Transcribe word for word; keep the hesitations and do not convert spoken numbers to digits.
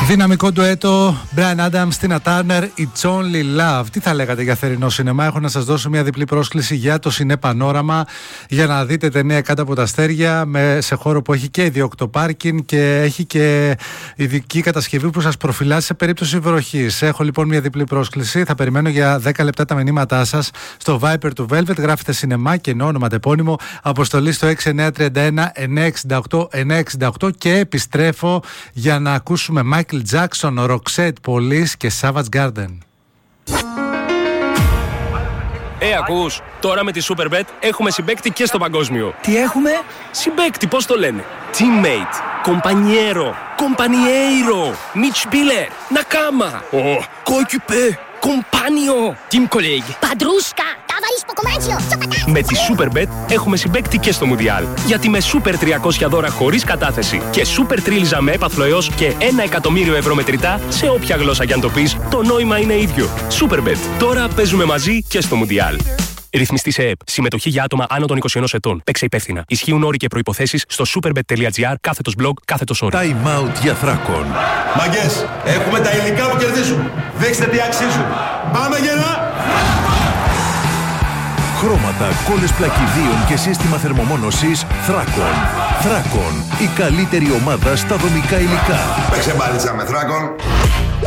Δυναμικό ντουέτο Bryan Adams, Tina Turner, It's Only Love. Τι θα λέγατε για θερινό σινεμά? Έχω να σας δώσω μια διπλή πρόσκληση για το Σινέ Πανόραμα για να δείτε ταινία κάτω από τα αστέρια με, σε χώρο που έχει και ιδιόκτο πάρκινγκ και έχει και ειδική κατασκευή που σας προφυλάσσει σε περίπτωση βροχής. Έχω λοιπόν μια διπλή πρόσκληση. Θα περιμένω για δέκα λεπτά τα μηνύματά σας στο Viper του Velvet. Γράφετε σινεμά και ενώ όνομα τεπώνυμο. Αποστολή στο έξι εννιά τρία ένα εννιά έξι οκτώ εννιά έξι οκτώ και επιστρέφω για να ακούσουμε Michael Jackson, Roxette, Police και Savage Garden. Ε, ακούς, τώρα με τη Superbet έχουμε συμπαίκτη και στο παγκόσμιο. Τι έχουμε? Συμπαίκτη, πώς το λένε? Teammate, compañero, compañeiro, Mitspieler, Nakama, oh, coéquipier, compagno, team colleague, Padrusca, ταβαλίς ποκομάτσιο, σοπατά. Με τη Superbet έχουμε συμπαίκτη και στο Μουντιάλ. Γιατί με Super τριακόσια δώρα χωρίς κατάθεση και Super τρίλιζα με έπαθλο έως και ένα εκατομμύριο ευρώ μετρητά σε όποια γλώσσα κι αν το πεις, το νόημα είναι ίδιο. Superbet. Τώρα παίζουμε μαζί και στο Μουντιάλ. Ρυθμιστή σε ΕΕΠ. Συμμετοχή για άτομα άνω των είκοσι ενός ετών. Παίξε υπεύθυνα. Ισχύουν όροι και προϋποθέσεις στο superbet.gr κάθετος blog κάθετος όροι. Time out για Θράκον. Μαγκές, έχουμε τα υλικά που κερδίζουν. Δείξτε τι αξίζουν. Πάμε γερά! Χρώματα, κόλλες πλακιδίων και σύστημα θερμομόνωσης Θράκον. Θράκον. Η καλύτερη ομάδα στα δομικά υλικά. Παίξε μπαλίτσα με Θράκον.